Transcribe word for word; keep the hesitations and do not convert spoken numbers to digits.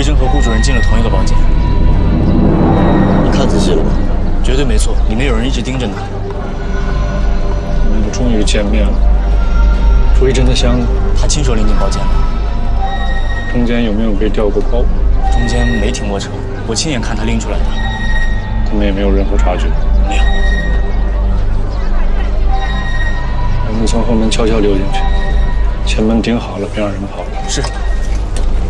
魏征和顾主任进了同一个房间。 你看仔细了吗？ 绝对没错，里面有人一直盯着呢。 你们终于见面了。魏征的箱子， 他亲手拎进包间的。 中间有没有被调过包？ 中间没停过车，我亲眼看他拎出来的。 他们也没有任何察觉。 没有。 我们从后门悄悄溜进去，前门盯好了，别让人跑了。 是。